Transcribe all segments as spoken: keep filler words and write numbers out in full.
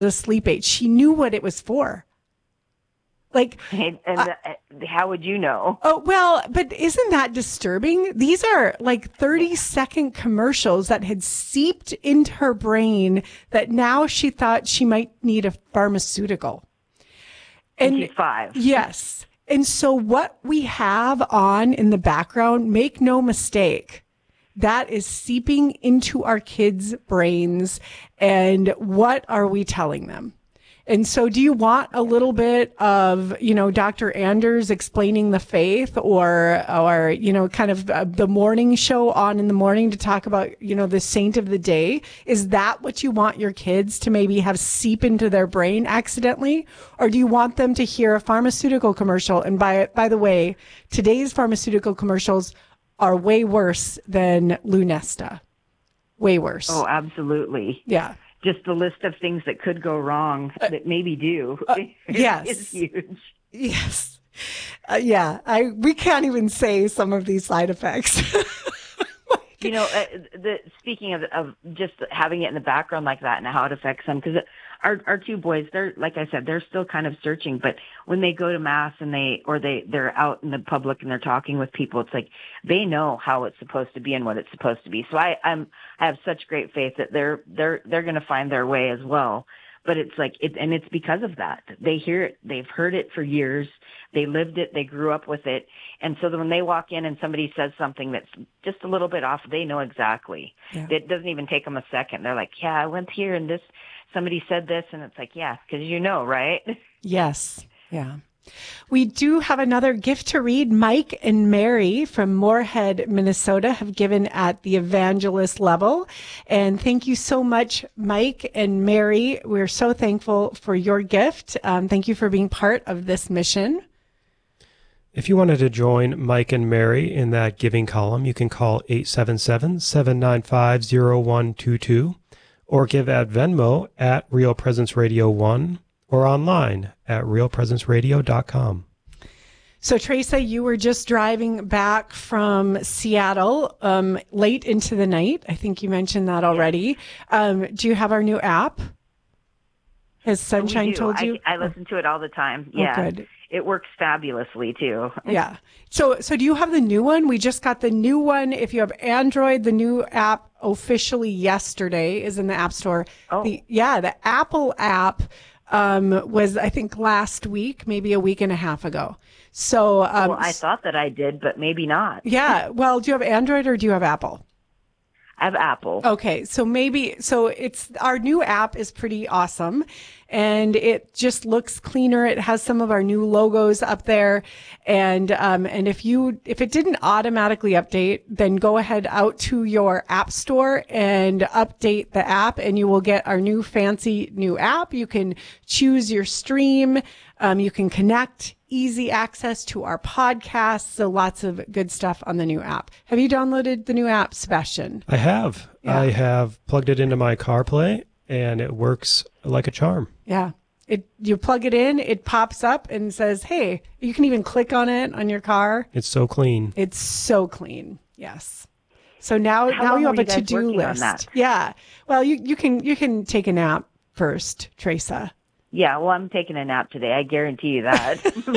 the sleep aid. She knew what it was for. Like, and, and uh, the, how would you know? Oh, well, but isn't that disturbing? These are like thirty second commercials that had seeped into her brain that now she thought she might need a pharmaceutical. And she's five. Yes. And so what we have on in the background, make no mistake, that is seeping into our kids' brains. And what are we telling them? And so do you want a little bit of, you know, Doctor Anders explaining the faith, or, or, you know, kind of uh, the morning show on in the morning to talk about, you know, the saint of the day? Is that what you want your kids to maybe have seep into their brain accidentally? Or do you want them to hear a pharmaceutical commercial? And by, by the way, today's pharmaceutical commercials are way worse than Lunesta. Way worse. Oh, absolutely. Yeah. Just the list of things that could go wrong uh, that maybe do uh, is, yes. is huge. Yes. Uh, yeah. I, we can't even say some of these side effects. You know, uh, the, speaking of, of just having it in the background like that and how it affects them, because our, our two boys, they're, like I said, they're still kind of searching, but when they go to mass and they, or they, they're out in the public and they're talking with people, it's like they know how it's supposed to be and what it's supposed to be. So I, I'm, I have such great faith that they're, they're, they're going to find their way as well. But it's like, it, and it's because of that. They hear it, they've heard it for years, they lived it, they grew up with it. And so that when they walk in and somebody says something that's just a little bit off, they know exactly. Yeah. It doesn't even take them a second. They're like, yeah, I went here and this, somebody said this, and it's like, yeah, because you know, right? Yes. Yeah. We do have another gift to read. Mike and Mary from Moorhead, Minnesota have given at the evangelist level. And thank you so much, Mike and Mary. We're so thankful for your gift. Um, thank you for being part of this mission. If you wanted to join Mike and Mary in that giving column, you can call eight seven seven, seven nine five, zero one two two or give at Venmo at Real Presence Radio one. Or online at real presence radio dot com. So, Teresa, you were just driving back from Seattle um, late into the night. I think you mentioned that already. Um, do you have our new app? Has Sunshine told you? I, I listen to it all the time. Yeah. Oh, good. It works fabulously, too. Yeah. So, so do you have the new one? We just got the new one. If you have Android, the new app officially yesterday is in the App Store. Oh. The, yeah, the Apple app Um, was, I think, last week, maybe a week and a half ago. So, um, well, I thought that I did, but maybe not. Yeah. Well, do you have Android or do you have Apple? I have Apple. Okay. So maybe, so it's, our new app is pretty awesome and it just looks cleaner. It has some of our new logos up there. And, um, and if you, if it didn't automatically update, then go ahead out to your app store and update the app and you will get our new fancy new app. You can choose your stream. Um, you can connect, easy access to our podcasts. So lots of good stuff on the new app. Have you downloaded the new app, Sebastian? I have. Yeah. I have plugged it into my CarPlay and it works like a charm. Yeah. It, you plug it in, it pops up and says, hey, you can even click on it on your car. It's so clean. It's so clean. Yes. So now, How now long you have were a you guys to-do working on list. that? Yeah. Well, you, you can, you can take a nap first, Teresa. Yeah, well, I'm taking a nap today. I guarantee you that.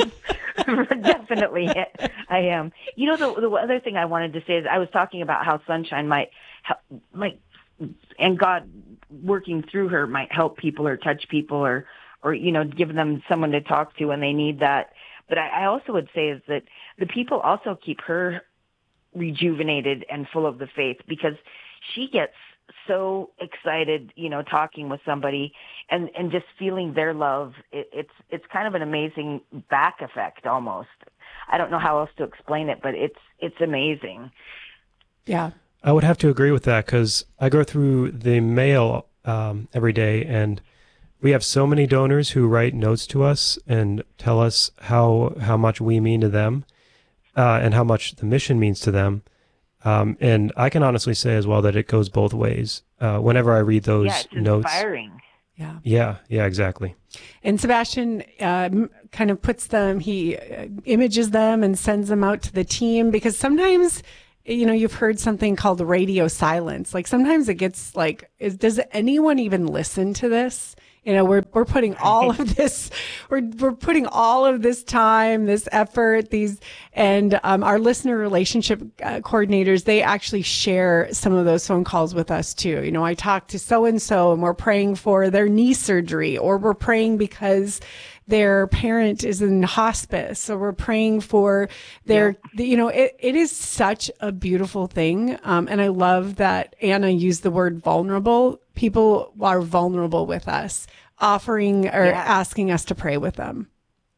Definitely, I am. You know, the, the other thing I wanted to say is I was talking about how Sunshine might, might, and God working through her might help people or touch people or, or you know, give them someone to talk to when they need that. But I, I also would say is that the people also keep her rejuvenated and full of the faith because she gets so excited, you know, talking with somebody and, and just feeling their love. It, it's, it's kind of an amazing back effect almost. I don't know how else to explain it, but it's, it's amazing. Yeah. I would have to agree with that because I go through the mail um, every day and we have so many donors who write notes to us and tell us how, how much we mean to them uh, and how much the mission means to them. Um, and I can honestly say as well that it goes both ways. Uh, whenever I read those yeah, it's notes. Inspiring. Yeah. Yeah. Yeah, exactly. And Sebastian uh, kind of puts them, he uh, images them and sends them out to the team because sometimes, you know, you've heard something called radio silence. Like sometimes it gets like, is, does anyone even listen to this? You know, we're, we're putting all of this, we're, we're putting all of this time, this effort, these, and, um, our listener relationship uh, coordinators, they actually share some of those phone calls with us too. You know, I talked to so-and-so and we're praying for their knee surgery, or we're praying because their parent is in hospice, so we're praying for their, yeah. you know, it, it is such a beautiful thing. Um, and I love that Anna used the word vulnerable. People are vulnerable with us, offering or yeah. asking us to pray with them.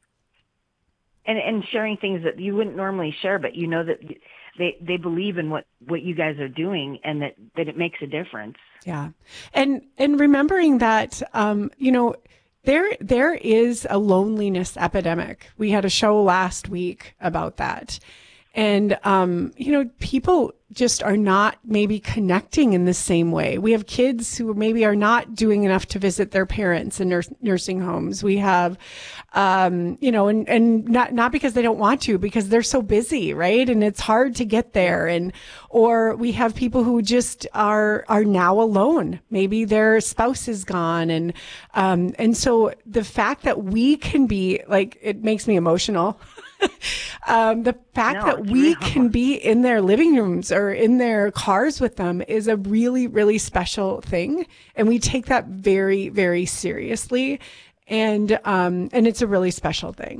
And, and sharing things that you wouldn't normally share, but you know that they, they believe in what, what you guys are doing, and that, that it makes a difference. Yeah. And, and remembering that, um, you know, There, there is a loneliness epidemic. We had a show last week about that. And, um, you know, people just are not maybe connecting in the same way. We have kids who maybe are not doing enough to visit their parents in nurs- nursing homes. We have, um, you know, and, and not, not because they don't want to, because they're so busy, right? And it's hard to get there. And, or we have people who just are, are now alone. Maybe their spouse is gone. And, um, and so the fact that we can be like, it makes me emotional. um, the fact no, that we real. can be in their living rooms or in their cars with them is a really, really special thing. And we take that very, very seriously. And, um, and it's a really special thing.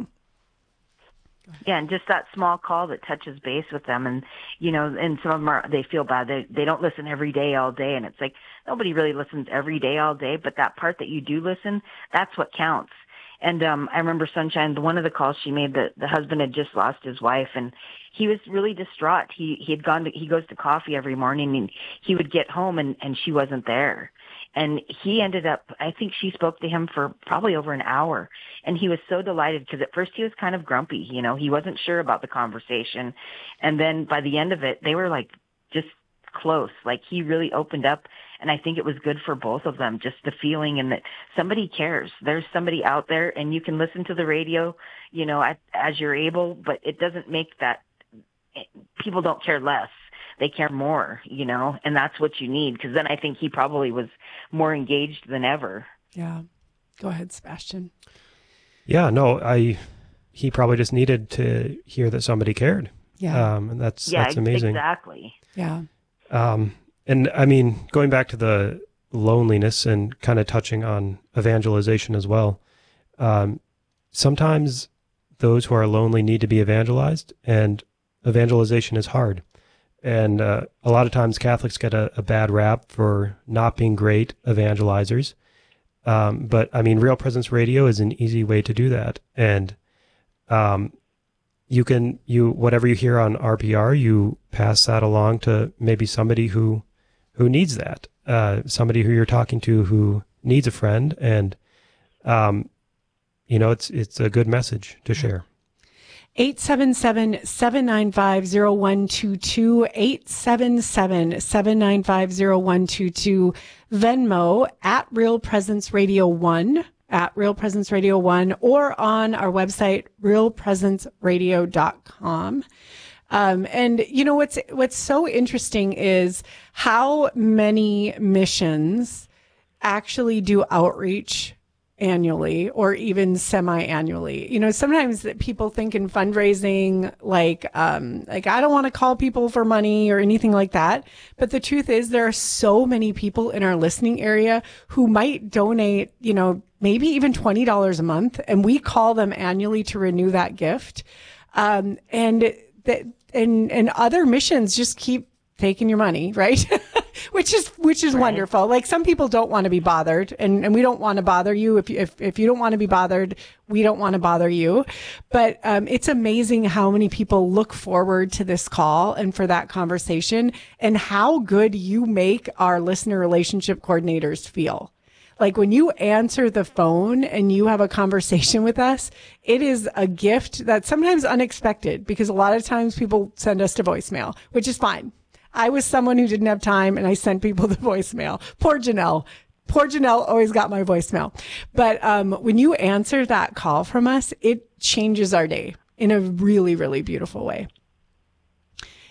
Yeah. And just that small call that touches base with them. And, you know, and some of them are, they feel bad. They, they don't listen every day, all day. And it's like, nobody really listens every day, all day. But that part that you do listen, that's what counts. And um I remember Sunshine, one of the calls she made, the, the husband had just lost his wife, and he was really distraught. He he had gone to, he goes to coffee every morning, and he would get home and, and she wasn't there. And he ended up, I think she spoke to him for probably over an hour. And he was so delighted, because at first he was kind of grumpy. You know, he wasn't sure about the conversation. And then by the end of it, they were like just close. Like he really opened up. And I think it was good for both of them, just the feeling and that somebody cares. There's somebody out there, and you can listen to the radio, you know, as, as you're able, but it doesn't make that, people don't care less. They care more, you know, and that's what you need. Because then I think he probably was more engaged than ever. Yeah. Go ahead, Sebastian. Yeah, no, I, he probably just needed to hear that somebody cared. Yeah. Um, and that's, yeah, that's amazing. Exactly. Yeah. Um, And I mean, going back to the loneliness and kind of touching on evangelization as well, um, sometimes those who are lonely need to be evangelized, and evangelization is hard. And uh, a lot of times Catholics get a, a bad rap for not being great evangelizers. Um, but I mean, Real Presence Radio is an easy way to do that. And um, you can, you whatever you hear on R P R, you pass that along to maybe somebody who who needs that, uh, somebody who you're talking to who needs a friend. And, um, you know, it's, it's a good message to share. eight seven seven, seven nine five, zero one two two, eight seven seven, seven nine five, zero one two two, Venmo at Real Presence Radio one, at Real Presence Radio one, or on our website, real presence radio dot com. Um, and you know, what's, what's so interesting is how many missions actually do outreach annually or even semi-annually. You know, sometimes people think in fundraising, like, um, like I don't want to call people for money or anything like that. But the truth is there are so many people in our listening area who might donate, you know, maybe even twenty dollars a month. And we call them annually to renew that gift. Um, and that, and, and other missions just keep taking your money, right? which is, which is right. Wonderful. Like some people don't want to be bothered, and, and we don't want to bother you. If you, if, if you don't want to be bothered, we don't want to bother you. But, um, it's amazing how many people look forward to this call and for that conversation, and how good you make our listener relationship coordinators feel. Like when you answer the phone and you have a conversation with us, it is a gift that's sometimes unexpected, because a lot of times people send us to voicemail, which is fine. I was someone who didn't have time and I sent people to voicemail. Poor Janelle. Poor Janelle always got my voicemail. But um, when you answer that call from us, it changes our day in a really, really beautiful way.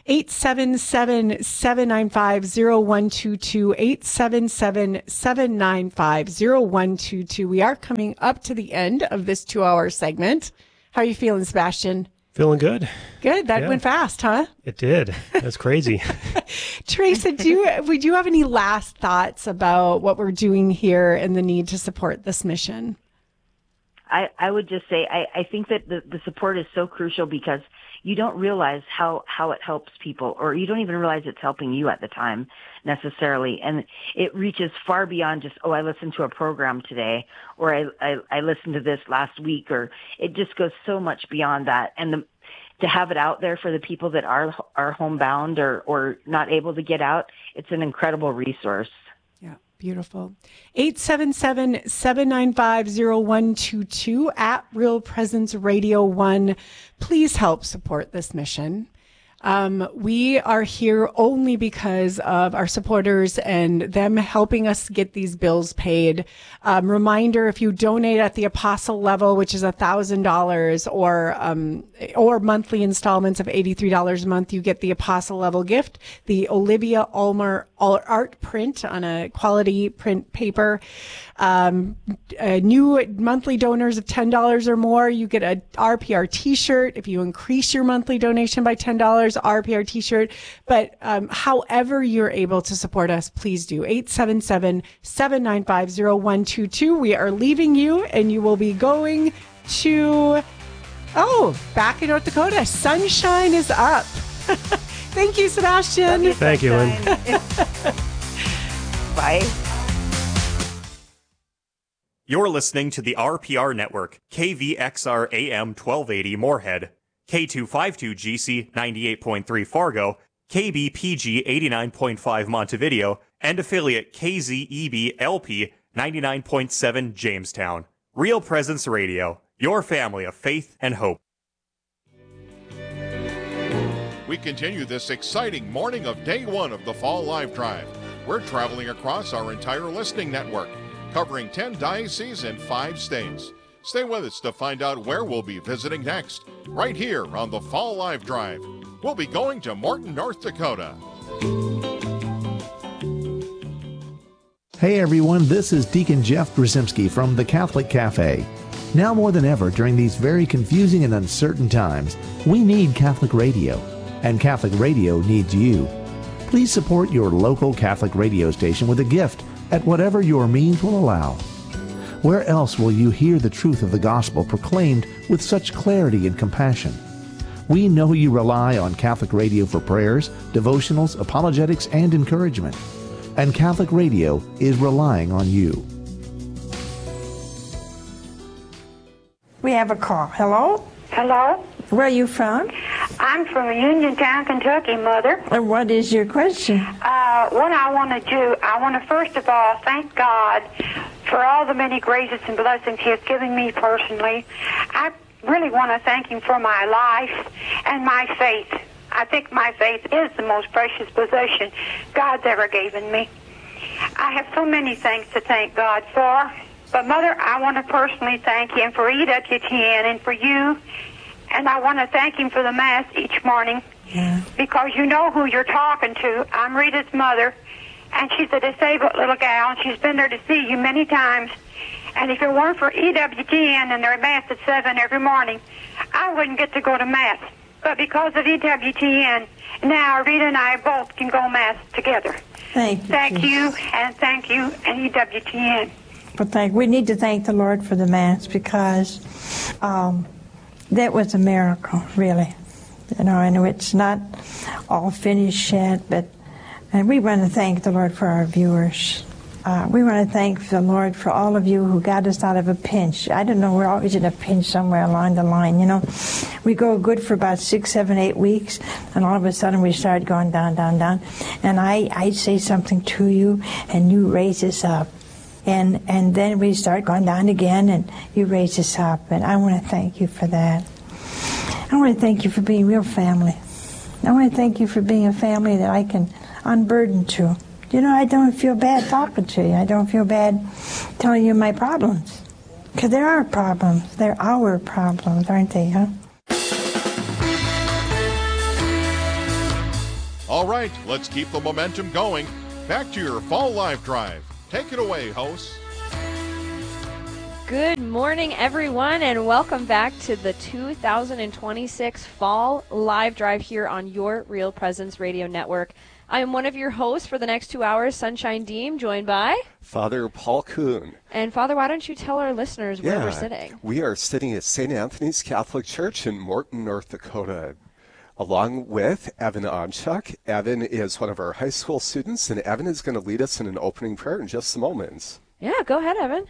eight seven seven, seven nine five, zero one two two, eight seven seven, seven nine five, zero one two two. We are coming up to the end of this two-hour segment. How are you feeling, Sebastian? Feeling good. Good. That yeah. went fast, huh? It did. That's crazy. Teresa, do you, would you have any last thoughts about what we're doing here and the need to support this mission? I, I would just say I, I think that the, the support is so crucial because you don't realize how, how it helps people, or you don't even realize it's helping you at the time necessarily. And it reaches far beyond just, oh, I listened to a program today, or I, I, I listened to this last week, or it just goes so much beyond that. And the, to have it out there for the people that are, are homebound or, or not able to get out, it's an incredible resource. Yeah, beautiful. eight seven seven, seven nine five, zero one two two at Real Presence Radio one. Please help support this mission. Um, we are here only because of our supporters and them helping us get these bills paid. Um, reminder, if you donate at the Apostle level, which is a thousand dollars, or um, or monthly installments of eighty-three dollars a month, you get the Apostle level gift, the Olivia Ulmer art print on a quality print paper. Um, uh, new monthly donors of ten dollars or more, you get a R P R t-shirt. If you increase your monthly donation by ten dollars, R P R t-shirt. But um, however you're able to support us, please do. eight seven seven, seven nine five, zero one two two. We are leaving you, and you will be going to, oh, back in North Dakota. Sunshine is up. Thank you, Sebastian. You, Thank you, Lynn. Bye. You're listening to the R P R Network, K V X R A M twelve eighty Moorhead, K two fifty-two G C ninety-eight point three Fargo, K B P G eighty-nine point five Montevideo, and affiliate K Z E B L P ninety-nine point seven Jamestown. Real Presence Radio, your family of faith and hope. We continue this exciting morning of day one of the Fall Live Drive. We're traveling across our entire listening network, covering ten dioceses and five states. Stay with us to find out where we'll be visiting next, right here on the Fall Live Drive. We'll be going to Morton, North Dakota. Hey everyone, this is Deacon Jeff Brzezinski from the Catholic Cafe. Now more than ever during these very confusing and uncertain times, we need Catholic radio, and Catholic radio needs you. Please support your local Catholic radio station with a gift at whatever your means will allow. Where else will you hear the truth of the gospel proclaimed with such clarity and compassion? We know you rely on Catholic radio for prayers, devotionals, apologetics, and encouragement. And Catholic radio is relying on you. We have a call. Hello? Hello? Where are you from? I'm from Uniontown, Kentucky, Mother. And what is your question? Uh, what I want to do, I want to first of all thank God for all the many graces and blessings He has given me personally. I really want to thank Him for my life and my faith. I think my faith is the most precious possession God's ever given me. I have so many things to thank God for. But, Mother, I want to personally thank Him for E W T N and for you. And I want to thank Him for the Mass each morning. Yeah. Because you know who you're talking to. I'm Rita's mother, and she's a disabled little gal, and she's been there to see you many times. And if it weren't for E W T N and their Mass at seven every morning, I wouldn't get to go to Mass. But because of E W T N, now Rita and I both can go Mass together. Thank you. Thank Jesus. you, and thank you, and E W T N. But thank, we need to thank the Lord for the Mass because um, that was a miracle, really. You know, and it's not all finished yet, but and we want to thank the Lord for our viewers. Uh, we want to thank the Lord for all of you who got us out of a pinch. I don't know, we're always in a pinch somewhere along the line, you know. We go good for about six, seven, eight weeks, and all of a sudden we start going down, down, down. And I, I say something to you, and you raise us up. And and then we start going down again, and you raise us up. And I want to thank you for that. I want to thank you for being real family. I want to thank you for being a family that I can unburden to. You know, I don't feel bad talking to you. I don't feel bad telling you my problems. Because there are problems. They're our problems, aren't they, huh? All right, let's keep the momentum going. Back to your Fall Live Drive. Take it away, hosts. Good morning, everyone, and welcome back to the two thousand twenty-six Fall Live Drive here on your Real Presence Radio Network. I am one of your hosts for the next two hours, Sunshine Deem, joined by Father Paul Kuhn. And Father, why don't you tell our listeners where yeah, we're sitting? We are sitting at Saint Anthony's Catholic Church in Morton, North Dakota, along with Evan Onchuk. Evan is one of our high school students, and Evan is going to lead us in an opening prayer in just a moment. Yeah, go ahead, Evan.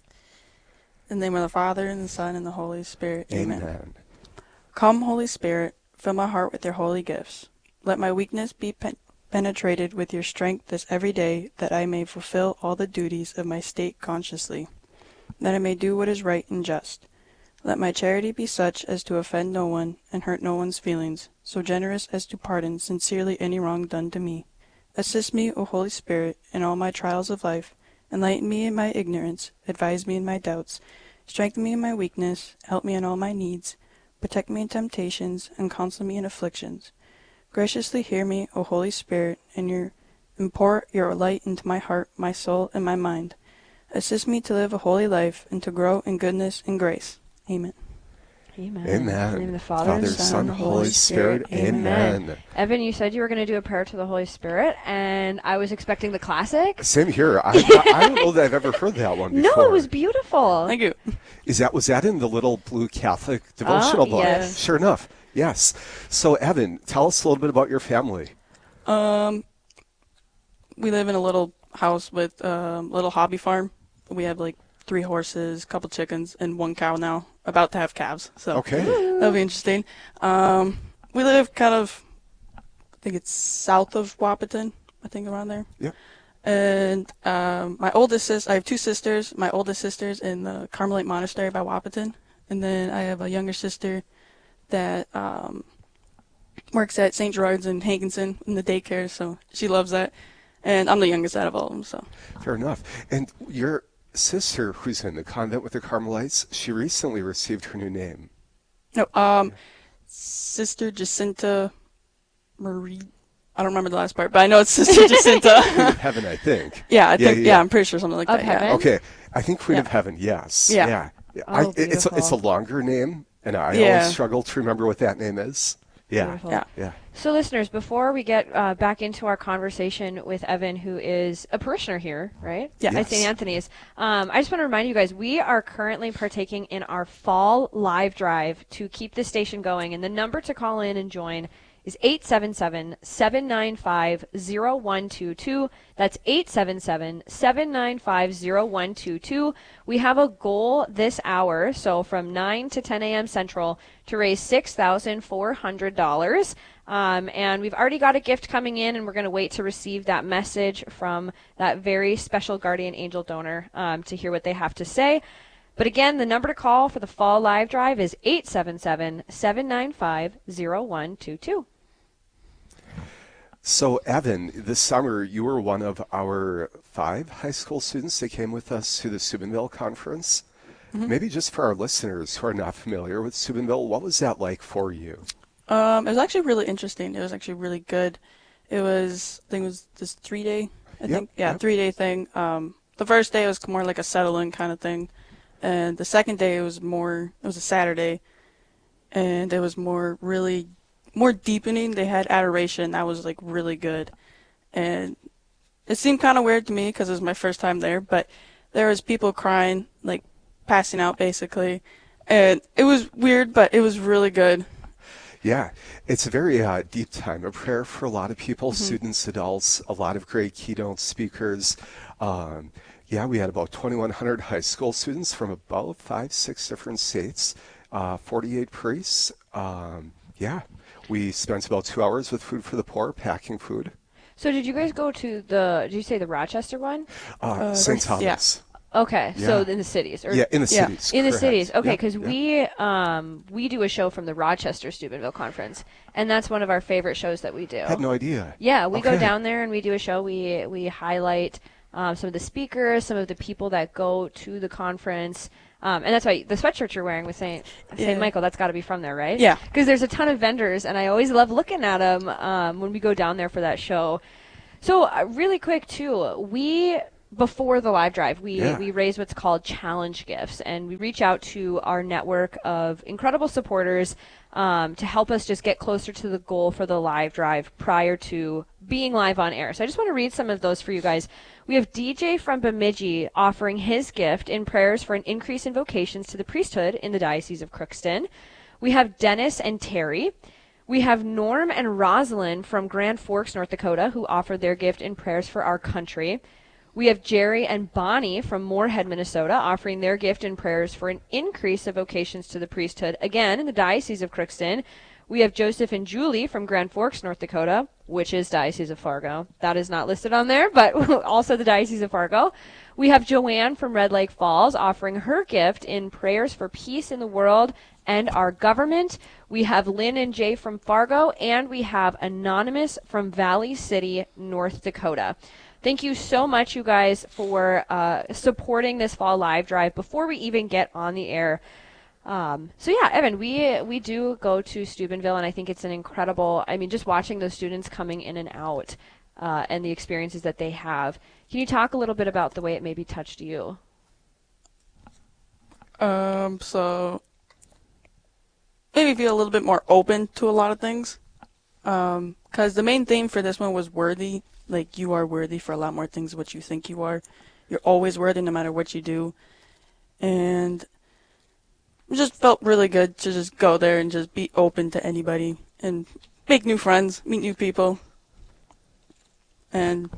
In the name of the Father, and the Son, and the Holy Spirit. Amen. Amen. Come, Holy Spirit, fill my heart with your holy gifts. Let my weakness be pen- penetrated with your strength this every day, that I may fulfill all the duties of my state consciously, that I may do what is right and just. Let my charity be such as to offend no one and hurt no one's feelings, so generous as to pardon sincerely any wrong done to me. Assist me, O Holy Spirit, in all my trials of life. Enlighten me in my ignorance, advise me in my doubts, strengthen me in my weakness, help me in all my needs, protect me in temptations, and counsel me in afflictions. Graciously hear me, O Holy Spirit, and your, impart your light into my heart, my soul, and my mind. Assist me to live a holy life and to grow in goodness and grace. Amen. Amen. Amen. In the name of the Father, Father, Son, Son, Holy Holy Spirit. Spirit. Amen. Amen. Evan, you said you were going to do a prayer to the Holy Spirit, and I was expecting the classic. Same here. I, I, I don't know that I've ever heard that one before. No, it was beautiful. Thank you. Is that was that in the little blue Catholic devotional Oh, book? yes. Sure enough. Yes. So, Evan, tell us a little bit about your family. Um, we live in a little house with a um, little hobby farm. We have like three horses, a couple chickens, and one cow now. About to have calves. So Okay. That'll be interesting. Um, we live kind of, I think it's south of Wahpeton, I think around there. Yep. And um, my oldest sister, I have two sisters. My oldest sister's in the Carmelite Monastery by Wahpeton. And then I have a younger sister that um, works at Saint Gerard's in Hankinson in the daycare, so she loves that. And I'm the youngest out of all of them, so. Fair enough. And your sister, who's in the convent with the Carmelites, she recently received her new name. No, um, Sister Jacinta Marie. I don't remember the last part, but I know it's Sister Jacinta. Queen of Heaven, I think. Yeah, I Yeah, think. Yeah, yeah. I'm pretty sure something like Of that. heaven? Yeah. Okay. I think Queen Yeah. of Heaven, yes. Yeah. Yeah. yeah. Oh, I, it's, a, it's a beautiful. longer name, and I Yeah. always struggle to remember what that name is. Yeah. Beautiful. Yeah. Yeah. So, listeners, before we get uh, back into our conversation with Evan, who is a parishioner here, right? Yeah. At Yes. Saint Anthony's, um, I just want to remind you guys, we are currently partaking in our fall live drive to keep the station going. And the number to call in and join is eight seven seven, seven nine five, zero one two two. That's eight seven seven, seven nine five, zero one two two. We have a goal this hour, so from nine to ten a.m. Central, to raise six thousand four hundred dollars. Um, and we've already got a gift coming in, and we're going to wait to receive that message from that very special guardian angel donor um, to hear what they have to say. But again, the number to call for the fall live drive is eight seven seven, seven nine five, zero one two two. So, Evan, this summer you were one of our five high school students that came with us to the Steubenville conference. Mm-hmm. Maybe just for our listeners who are not familiar with Steubenville, what was that like for you? Um, it was actually really interesting. It was actually really good. It was, I think it was this three day, I Yep, think. Yeah, yep. three day thing. Um, the first day was more like a settle in kind of thing. And the second day it was more, it was a Saturday. And it was more really, more deepening. They had adoration. That was like really good. And it seemed kind of weird to me because it was my first time there. But there was people crying, like passing out basically. And it was weird, but it was really good. Yeah, it's a very uh, deep time of prayer for a lot of people, Mm-hmm. students, adults, a lot of great keynote speakers. Um, yeah, we had about twenty-one hundred high school students from about five, six different states, uh, forty-eight priests. Um, yeah, we spent about two hours with Food for the Poor, packing food. So did you guys go to the, did you say the Rochester one? Uh, Uh, Saint yeah. Thomas. Okay, so Yeah. in the cities. Or Yeah, in the Yeah. cities. In the correct. cities, okay, Yeah, because yeah. we um we do a show from the Rochester Steubenville Conference, and that's one of our favorite shows that we do. had no idea. Yeah, we go Okay. down there and we do a show. We we highlight um, some of the speakers, some of the people that go to the conference. Um, and that's why the sweatshirt you're wearing with Saint Yeah. Saint Michael, that's got to be from there, right? Yeah. Because there's a ton of vendors, and I always love looking at them um, when we go down there for that show. So uh, really quick, too, we, before the live drive, we, Yeah. we raise what's called challenge gifts, and we reach out to our network of incredible supporters um, to help us just get closer to the goal for the live drive prior to being live on air. So I just want to read some of those for you guys. We have D J from Bemidji offering his gift in prayers for an increase in vocations to the priesthood in the Diocese of Crookston. We have Dennis and Terry. We have Norm and Rosalind from Grand Forks, North Dakota, who offered their gift in prayers for our country. We have Jerry and Bonnie from Moorhead, Minnesota, offering their gift in prayers for an increase of vocations to the priesthood, again, in the Diocese of Crookston. We have Joseph and Julie from Grand Forks, North Dakota, which is Diocese of Fargo. That is not listed on there, but also the Diocese of Fargo. We have Joanne from Red Lake Falls offering her gift in prayers for peace in the world and our government. We have Lynn and Jay from Fargo, and we have Anonymous from Valley City, North Dakota. Thank you so much, you guys, for uh, supporting this fall live drive before we even get on the air. Um, so yeah, Evan, we we do go to Steubenville, and I think it's an incredible, I mean, just watching those students coming in and out uh, and the experiences that they have. Can you talk a little bit about the way it maybe touched you? Um, so maybe feel a little bit more open to a lot of things. Um, cause the main theme for this one was worthy. Like, you are worthy for a lot more things than what you think you are. You're always worthy no matter what you do. And it just felt really good to just go there and just be open to anybody and make new friends, meet new people. And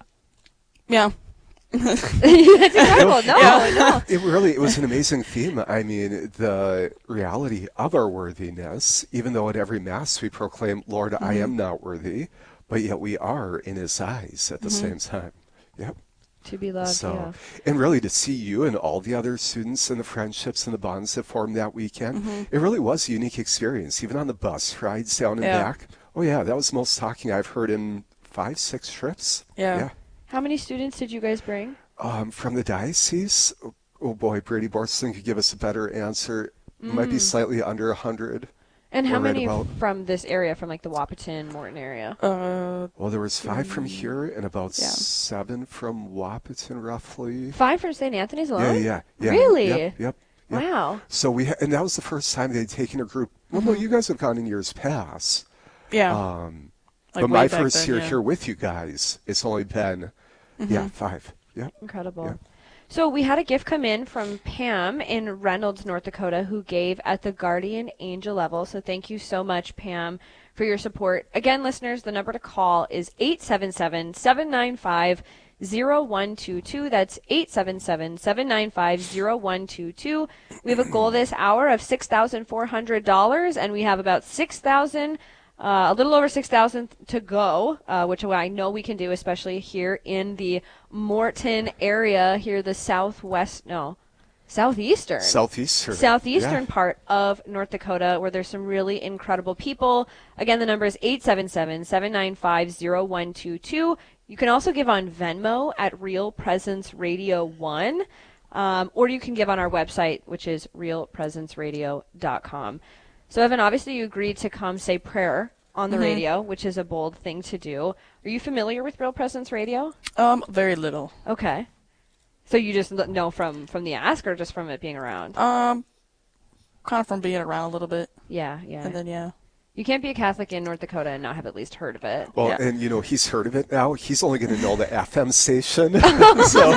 yeah. That's incredible. No, Yeah. no. It really, it was an amazing theme. I mean, the reality of our worthiness, even though at every Mass we proclaim, Lord, I am not worthy, but yet we are in his eyes at the Mhm. same time. Yep. To be loved, So, yeah. and really to see you and all the other students and the friendships and the bonds that formed that weekend, Mhm. it really was a unique experience, even on the bus rides down and Yeah. back. Oh yeah, that was the most talking I've heard in five, six trips. Yeah. Yeah. How many students did you guys bring? Um, from the diocese, oh, oh boy, Brady Borsling could give us a better answer. It might be Mm. slightly under a hundred. And how Or right many about- from this area, from like the Wapaton, Morton area? Uh, Well, there was five from Mm. here and about Yeah. seven from Wapaton, roughly. Five from Saint Anthony's Yeah, alone? yeah, yeah. Really? Yep, yep. yep. Wow. So we ha- and that was the first time they'd taken a group. Well, no, you guys have gone in years past. yeah. Um, Like but way my back first then, year yeah. here with you guys, it's only been, yeah, five. Yep. Incredible. Yeah. So we had a gift come in from Pam in Reynolds, North Dakota, who gave at the Guardian Angel level. So thank you so much, Pam, for your support. Again, listeners, the number to call is eight seven seven, seven nine five, zero one two two. That's eight seven seven, seven nine five, zero one two two. We have a goal this hour of six thousand four hundred dollars, and we have about six thousand dollars Uh, a little over six thousand to go, uh, which I know we can do, especially here in the Morton area, here the southwest, no, southeastern. Southeastern. Southeastern Yeah. part of North Dakota, where there's some really incredible people. Again, the number is eight seven seven, seven nine five, zero one two two. You can also give on Venmo at Real Presence Radio one, um, or you can give on our website, which is real presence radio dot com. So, Evan, obviously you agreed to come say prayer on the Mhm. radio, which is a bold thing to do. Are you familiar with Real Presence Radio? Um, very little. Okay. So you just l- know from, from the ask, or just from it being around? Um, kind of from being around a little bit. Yeah, yeah. And then, yeah. You can't be a Catholic in North Dakota and not have at least heard of it. Well, Yeah. and you know, he's heard of it now. He's only going to know the F M station. so,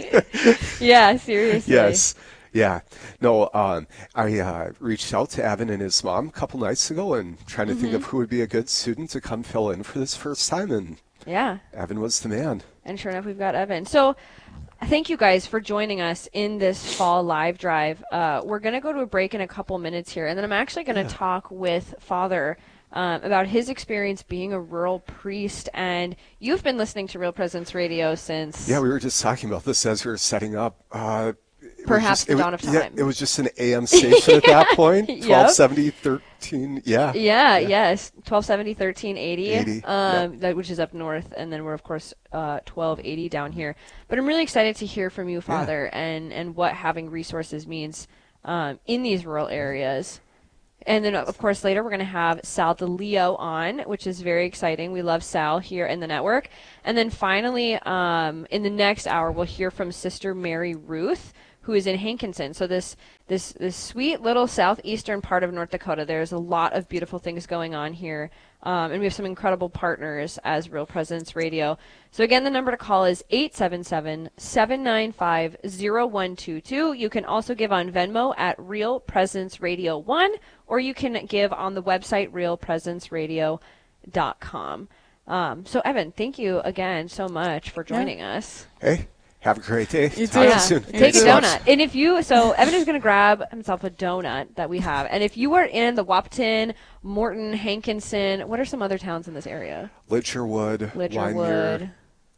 Yeah, seriously. yes. Yeah. No, um, I uh, reached out to Evan and his mom a couple nights ago and trying to think Mhm. of who would be a good student to come fill in for this first time, and Yeah. Evan was the man. And sure enough, we've got Evan. So thank you guys for joining us in this fall live drive. Uh, we're going to go to a break in a couple minutes here, and then I'm actually going to Yeah. talk with Father um, about his experience being a rural priest. And you've been listening to Real Presence Radio since... Yeah, we were just talking about this as we were setting up. Uh, Perhaps just, the it, dawn of time. Yeah, it was just an A M station at that point. Yep. twelve seventy, thirteen, yeah. Yeah, yeah. yes. twelve seventy, thirteen eighty, eighty, um, yep. that, which is up north, and then we're, of course, uh, twelve eighty down here. But I'm really excited to hear from you, Father, yeah. and, and what having resources means um, in these rural areas. And then, of course, later we're going to have Sal DeLeo on, which is very exciting. We love Sal here in the network. And then finally, um, in the next hour, we'll hear from Sister Mary Ruth, who is in Hankinson. So this this this sweet little southeastern part of North Dakota, there's a lot of beautiful things going on here. Um, and we have some incredible partners as Real Presence Radio. So again, the number to call is eight seven seven, seven nine five, zero one two two. You can also give on Venmo at Real Presence Radio one, or you can give on the website real presence radio dot com. Um, so Evan, thank you again so much for joining yeah. us. Hey. Have a great day. You Talk too. yeah. soon. Take a donut. And if you, so Evan is going to grab himself a donut that we have. And if you are in the Wahpeton, Morton, Hankinson, what are some other towns in this area? Litcherwood, Litcherwood,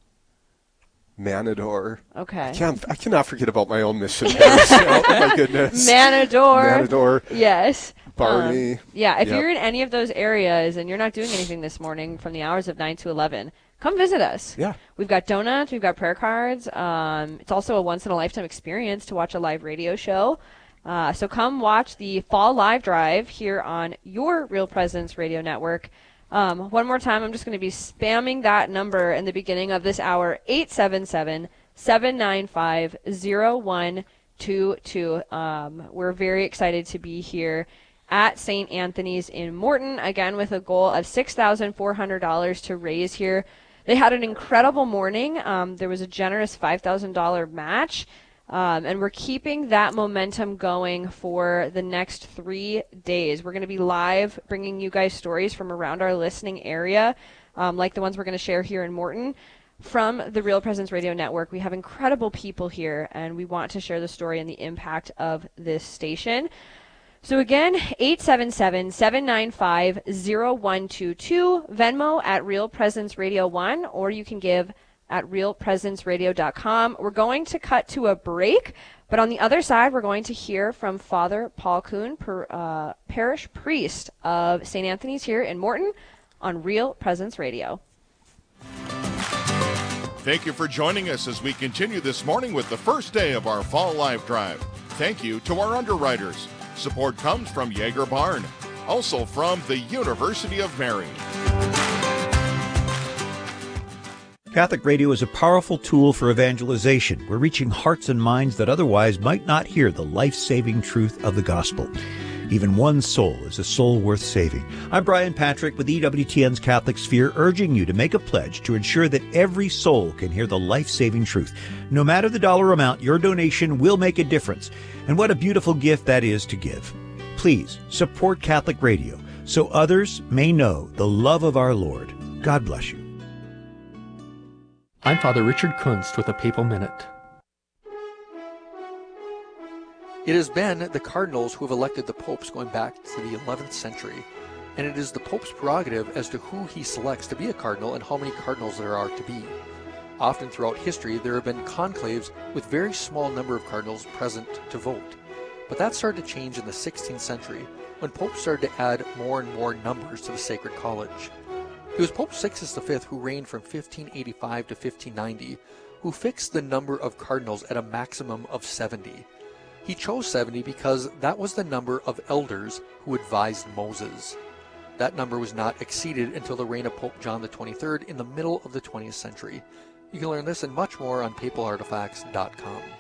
Manador. Okay. I can't. I cannot forget about my own mission. Oh my goodness. Manador. Manador. Yes. Barney. Um, yeah. If yep. you're in any of those areas and you're not doing anything this morning from the hours of nine to eleven, come visit us. Yeah. We've got donuts. We've got prayer cards. Um, it's also a once-in-a-lifetime experience to watch a live radio show. Uh, so come watch the Fall Live Drive here on your Real Presence Radio Network. Um, one more time, I'm just going to be spamming that number in the beginning of this hour, eight seven seven, seven nine five, zero one two two. Um, we're very excited to be here at Saint Anthony's in Morton, again with a goal of six thousand four hundred dollars to raise here. They had an incredible morning. Um, there was a generous five thousand dollars match, um, and we're keeping that momentum going for the next three days. We're going to be live bringing you guys stories from around our listening area, um, like the ones we're going to share here in Morton. From the Real Presence Radio Network, we have incredible people here, and we want to share the story and the impact of this station. So again, eight seven seven, seven nine five, zero one two two, Venmo at Real Presence Radio one, or you can give at real presence radio dot com. We're going to cut to a break, but on the other side, we're going to hear from Father Paul Kuhn, per, uh, parish priest of Saint Anthony's here in Morton on Real Presence Radio. Thank you for joining us as we continue this morning with the first day of our Fall Live Drive. Thank you to our underwriters. Support comes from Yeager Barn, also from the University of Mary. Catholic Radio is a powerful tool for evangelization. We're reaching hearts and minds that otherwise might not hear the life-saving truth of the gospel. Even one soul is a soul worth saving. I'm Brian Patrick with E W T N's Catholic Sphere, urging you to make a pledge to ensure that every soul can hear the life-saving truth. No matter the dollar amount, your donation will make a difference. And what a beautiful gift that is to give. Please support Catholic Radio so others may know the love of our Lord. God bless you. I'm Father Richard Kunst with a Papal Minute. It has been the cardinals who have elected the popes going back to the eleventh century, and it is the pope's prerogative as to who he selects to be a cardinal and how many cardinals there are to be. Often throughout history, there have been conclaves with very small number of cardinals present to vote. But that started to change in the sixteenth century, when popes started to add more and more numbers to the Sacred College. It was Pope Sixtus the Fifth who reigned from fifteen eighty-five to fifteen ninety, who fixed the number of cardinals at a maximum of seventy. He chose seventy because that was the number of elders who advised Moses. That number was not exceeded until the reign of Pope John the twenty-third in the middle of the twentieth century. You can learn this and much more on papal artifacts dot com.